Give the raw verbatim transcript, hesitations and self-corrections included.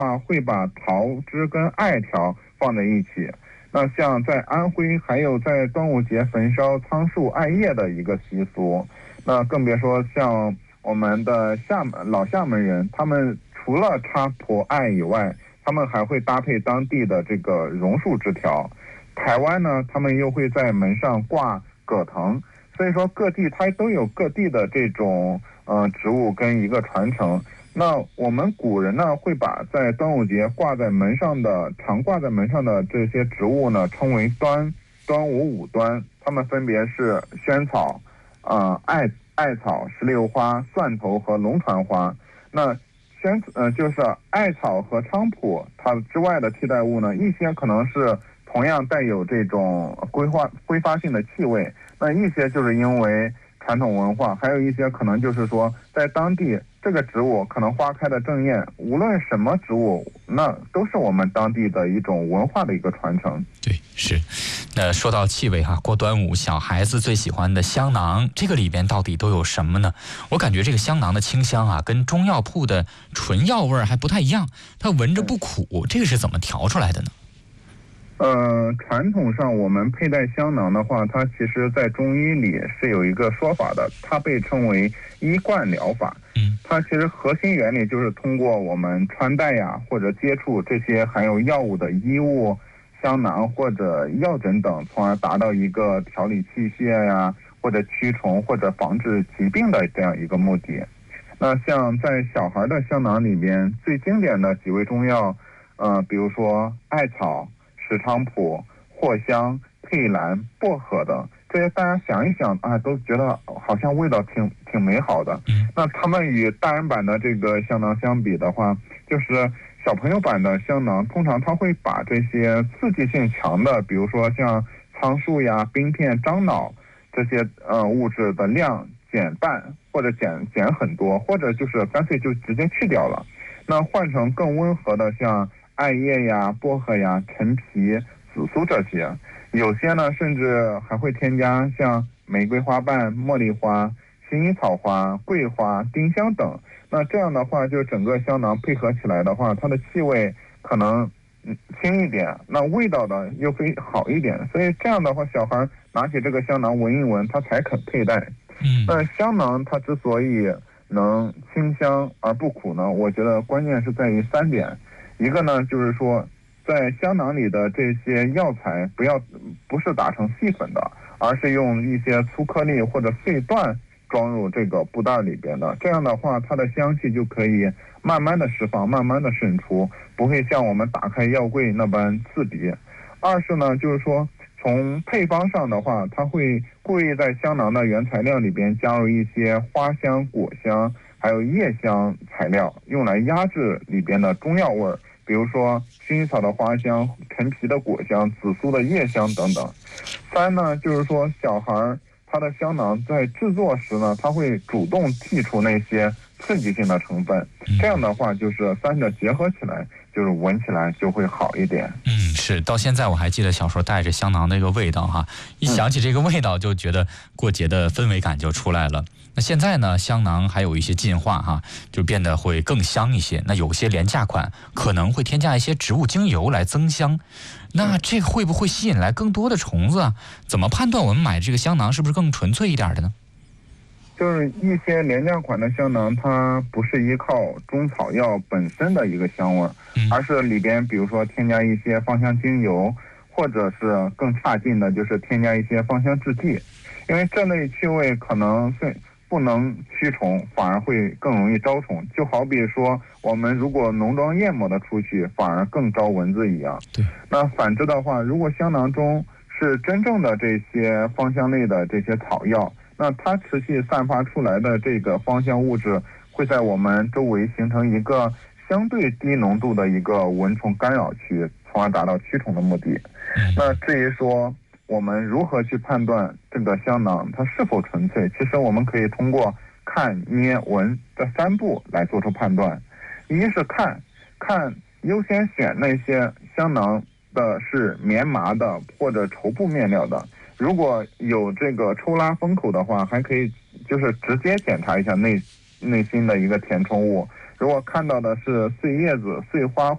话会把桃枝跟艾条放在一起。那像在安徽，还有在端午节焚烧苍树艾叶的一个习俗。那更别说像我们的厦门老厦门人，他们除了插蒲艾以外，他们还会搭配当地的这个榕树枝条。台湾呢，他们又会在门上挂葛藤。所以说各地它都有各地的这种呃植物跟一个传承。那我们古人呢，会把在端午节挂在门上的常挂在门上的这些植物呢，称为端端午五端。它们分别是萱草、呃艾艾草、石榴花、蒜头和龙船花。那萱呃就是艾草和菖蒲，它之外的替代物呢，一些可能是同样带有这种挥发挥发性的气味，那一些就是因为传统文化，还有一些可能就是说在当地这个植物可能花开的正艳，无论什么植物，那都是我们当地的一种文化的一个传承。 对，是。那说到气味哈，过端午小孩子最喜欢的香囊，这个里边到底都有什么呢？我感觉这个香囊的清香啊，跟中药铺的纯药味还不太一样，它闻着不苦，这个是怎么调出来的呢？ 呃，传统上我们佩戴香囊的话，它其实在中医里是有一个说法的，它被称为医冠疗法。 嗯， 它其实核心原理就是通过我们穿戴呀，或者接触这些含有药物的衣物、香囊或者药枕等，从而达到一个调理器械呀，或者驱虫或者防治疾病的这样一个目的。那像在小孩的香囊里边，最经典的几味中药，呃，比如说艾草、石菖蒲、藿香、佩兰、薄荷等，这些大家想一想啊，都觉得好像味道挺挺美好的。那他们与大人版的这个香囊相比的话，就是小朋友版的香囊，通常它会把这些刺激性强的，比如说像苍术呀、冰片、樟脑这些呃物质的量减半，或者减减很多，或者就是干脆就直接去掉了。那换成更温和的，像艾叶呀、薄荷呀、陈皮、紫苏这些，有些呢甚至还会添加像玫瑰花瓣、茉莉花、薰衣草花、桂花、丁香等。那这样的话，就整个香囊配合起来的话，它的气味可能轻一点，那味道的又会好一点。所以这样的话，小孩拿起这个香囊闻一闻，他才肯佩戴。 嗯， 那香囊它之所以能清香而不苦呢，我觉得关键是在于三点。一个呢，就是说在香囊里的这些药材不要不是打成细粉的，而是用一些粗颗粒或者碎段装入这个布袋里边的。这样的话，它的香气就可以慢慢的释放，慢慢的渗出，不会像我们打开药柜那般刺鼻。二是呢，就是说从配方上的话，它会故意在香囊的原材料里边加入一些花香、果香还有叶香材料，用来压制里边的中药味儿，比如说薰衣草的花香、陈皮的果香、紫苏的叶香等等。三呢，就是说小孩他的香囊在制作时呢，他会主动剔除那些刺激性的成分，这样的话就是三者结合起来，就是闻起来就会好一点。 嗯，是。到现在我还记得小时候带着香囊那个味道哈，一想起这个味道就觉得过节的氛围感就出来了。那现在呢，香囊还有一些进化哈，就变得会更香一些。那有些廉价款可能会添加一些植物精油来增香，那这会不会吸引来更多的虫子啊？怎么判断我们买这个香囊是不是更纯粹一点的呢？ 就是一些廉价款的香囊，它不是依靠中草药本身的一个香味，而是里边比如说添加一些芳香精油，或者是更差劲的就是添加一些芳香制剂。因为这类气味可能是不能驱虫，反而会更容易招虫。就好比说我们如果浓妆艳抹的出去，反而更招蚊子一样。 对。 那反之的话，如果香囊中是真正的这些芳香类的这些草药，那它持续散发出来的这个芳香物质会在我们周围形成一个相对低浓度的一个蚊虫干扰区，从而达到驱虫的目的。那至于说我们如何去判断这个香囊它是否纯粹，其实我们可以通过看、捏、闻这三步来做出判断。一是看，看优先选那些香囊的是棉麻的或者绸布面料的，如果有这个抽拉封口的话，还可以就是直接检查一下内内心的一个填充物。如果看到的是碎叶子、碎花